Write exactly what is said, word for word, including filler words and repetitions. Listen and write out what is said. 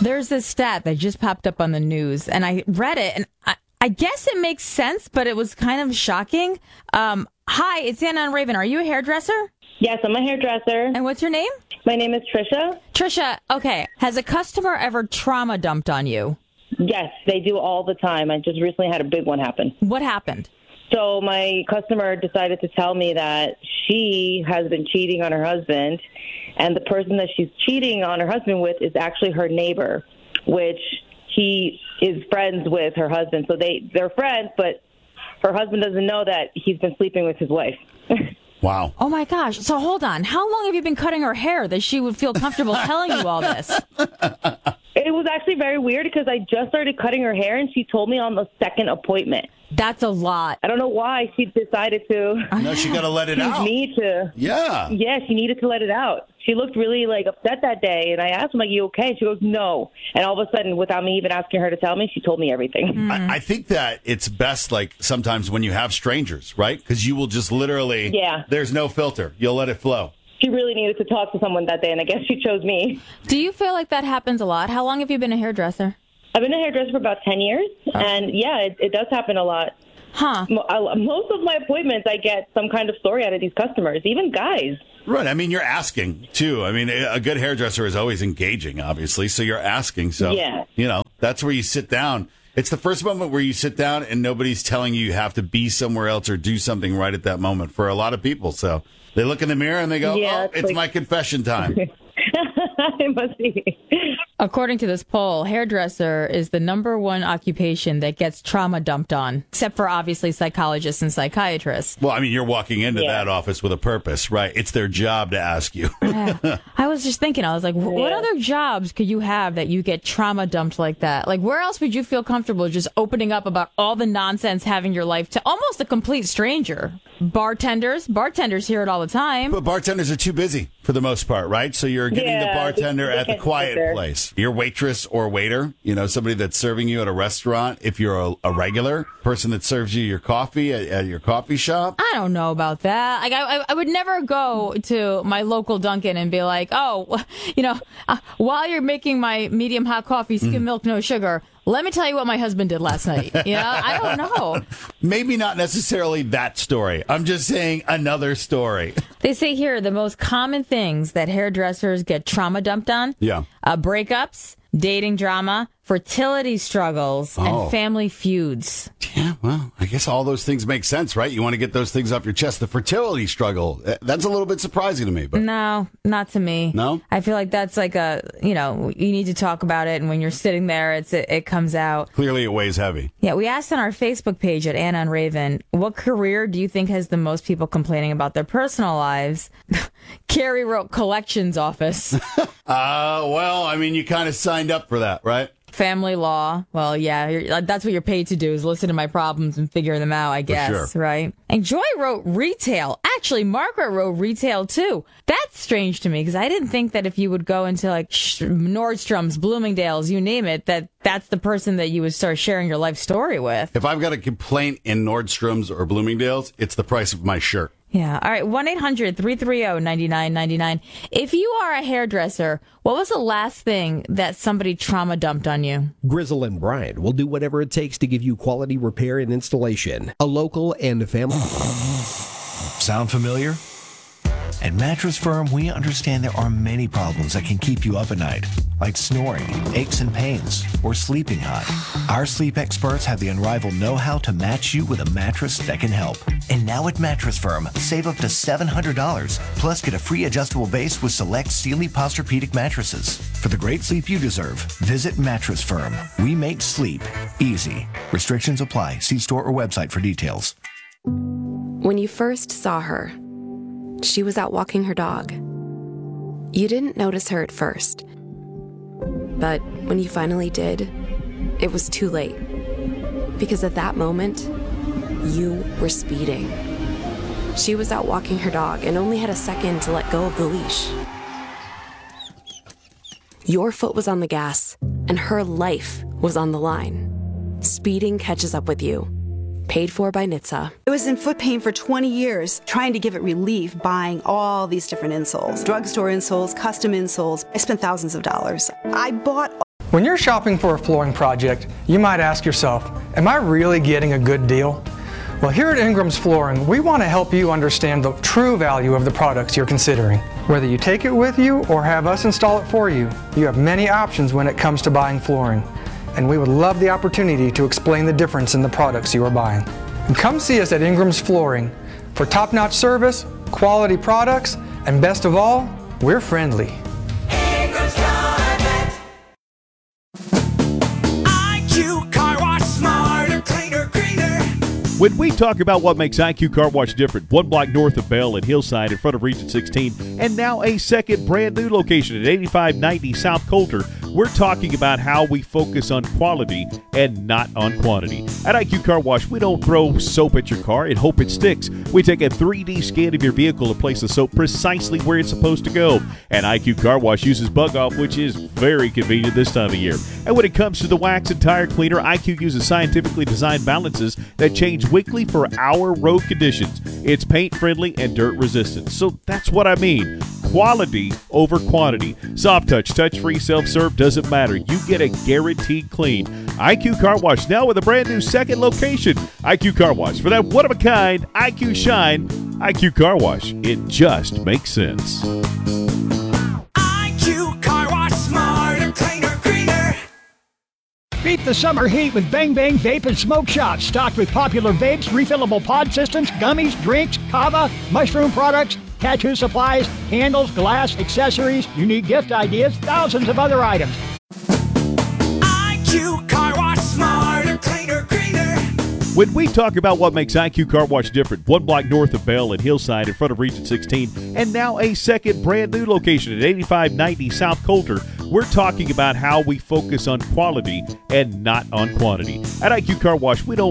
There's this stat that just popped up on the news, and I read it, and I, I guess it makes sense, but it was kind of shocking. Um, hi, it's Anna on Raven. Are you a hairdresser? Yes, I'm a hairdresser. And what's your name? My name is Trisha. Trisha, okay. Has a customer ever trauma dumped on you? Yes, they do all the time. I just recently had a big one happen. What happened? So my customer decided to tell me that she has been cheating on her husband, and the person that she's cheating on her husband with is actually her neighbor, which he is friends with her husband. So they, they're friends, but her husband doesn't know that he's been sleeping with his wife. Wow. Oh, my gosh. So hold on. How long have you been cutting her hair that she would feel comfortable telling you all this? It was actually very weird because I just started cutting her hair, and she told me on the second appointment. That's a lot. I don't know why she decided to. No, she got to let it use out. Me to. Yeah. Yeah, she needed to let it out. She looked really, like, upset that day, and I asked her, like, you okay? She goes, no. And all of a sudden, without me even asking her to tell me, she told me everything. Mm. I, I think that it's best, like, sometimes when you have strangers, right? Because you will just literally, yeah. There's no filter. You'll let it flow. She really needed to talk to someone that day, and I guess she chose me. Do you feel like that happens a lot? How long have you been a hairdresser? I've been a hairdresser for about ten years, Oh. and, yeah, it, it does happen a lot. Huh. Most of my appointments, I get some kind of story out of these customers, even guys. Right. I mean, you're asking, too. I mean, a good hairdresser is always engaging, obviously. So you're asking. So, yeah. you know, that's where you sit down. It's the first moment where you sit down and nobody's telling you you have to be somewhere else or do something right at that moment for a lot of people. So they look in the mirror and they go, yeah, oh, it's it's like... my confession time. It must be. According to this poll, hairdresser is the number one occupation that gets trauma dumped on, except for obviously psychologists and psychiatrists. Well, I mean, you're walking into yeah. that office with a purpose, right? It's their job to ask you. Yeah. I was just thinking, I was like, what yeah. other jobs could you have that you get trauma dumped like that? Like, where else would you feel comfortable just opening up about all the nonsense having your life to almost a complete stranger? Bartenders, bartenders hear it all the time. But bartenders are too busy for the most part, right? So you're getting yeah, the bartender they, they at the quiet place. Your waitress or waiter, you know, somebody that's serving you at a restaurant. If you're a, a regular person that serves you your coffee at, at your coffee shop. I don't know about that. Like, I, I would never go to my local Dunkin' and be like, oh, you know, uh, while you're making my medium hot coffee, skim mm. milk, no sugar, let me tell you what my husband did last night. You know, I don't know. Maybe not necessarily that story. I'm just saying another story. They say here the most common things that hairdressers get trauma dumped on. Yeah. Uh, breakups, dating drama, fertility struggles, oh. and family feuds. Yeah, well, I guess all those things make sense, right? You want to get those things off your chest. The fertility struggle, that's a little bit surprising to me. But no, not to me. No? I feel like that's like a, you know, you need to talk about it, and when you're sitting there, it's it, it comes out. Clearly it weighs heavy. Yeah, we asked on our Facebook page at Anna and Raven, what career do you think has the most people complaining about their personal lives? Carrie wrote collections office. uh, well, I mean, you kind of signed up for that, right? Family law. Well, yeah, you're, that's what you're paid to do, is listen to my problems and figure them out, I guess, sure. right? And Joy wrote retail. Actually, Margaret wrote retail, too. That's strange to me, because I didn't think that if you would go into, like, Nordstrom's, Bloomingdale's, you name it, that that's the person that you would start sharing your life story with. If I've got a complaint in Nordstrom's or Bloomingdale's, it's the price of my shirt. Yeah. All right. one eight hundred three three zero nine nine nine nine. If you are a hairdresser, what was the last thing that somebody trauma dumped on you? Grizzle and Bryant will do whatever it takes to give you quality repair and installation. A local and family. Sound familiar? At Mattress Firm, we understand there are many problems that can keep you up at night, like snoring, aches and pains, or sleeping hot. Our sleep experts have the unrivaled know-how to match you with a mattress that can help. And now at Mattress Firm, save up to seven hundred dollars, plus get a free adjustable base with select Sealy Posturepedic mattresses. For the great sleep you deserve, visit Mattress Firm. We make sleep easy. Restrictions apply. See store or website for details. When you first saw her, she was out walking her dog. You didn't notice her at first. But when you finally did, it was too late. Because at that moment, you were speeding. She was out walking her dog and only had a second to let go of the leash. Your foot was on the gas, and her life was on the line. Speeding catches up with you. Paid for by N H T S A. I was in foot pain for twenty years, trying to give it relief, buying all these different insoles. Drugstore insoles, custom insoles. I spent thousands of dollars. I bought When you're shopping for a flooring project, you might ask yourself, am I really getting a good deal? Well, here at Ingram's Flooring, we want to help you understand the true value of the products you're considering. Whether you take it with you or have us install it for you, you have many options when it comes to buying flooring. And we would love the opportunity to explain the difference in the products you are buying. And come see us at Ingram's Flooring for top-notch service, quality products, and best of all, we're friendly. When we talk about what makes I Q Car Wash different, one block north of Bell and Hillside in front of Region sixteen, and now a second brand new location at eighty-five ninety South Coulter, we're talking about how we focus on quality and not on quantity. At I Q Car Wash, we don't throw soap at your car and hope it sticks. We take a three D scan of your vehicle and place the soap precisely where it's supposed to go. And I Q Car Wash uses Bug Off, which is very convenient this time of year. And when it comes to the wax and tire cleaner, I Q uses scientifically designed balances that change weekly for our road conditions. It's paint friendly and dirt resistant. So that's what I mean. Quality over quantity. Soft touch, touch free, self serve, doesn't matter. You get a guaranteed clean. I Q Car Wash now with a brand new second location. I Q Car Wash. For that one of a kind I Q shine, I Q Car Wash. It just makes sense. I Q Car Wash, smarter, cleaner, greener. Beat the summer heat with Bang Bang Vape and Smoke Shop. Stocked with popular vapes, refillable pod systems, gummies, drinks, kava, mushroom products, tattoo supplies, candles, glass, accessories, unique gift ideas, thousands of other items. I Q Car Wash, smarter, cleaner, greener. When we talk about what makes I Q Car Wash different, one block north of Bell and Hillside in front of Region sixteen, and now a second brand new location at eighty-five ninety South Coulter, we're talking about how we focus on quality and not on quantity. At I Q Car Wash, we don't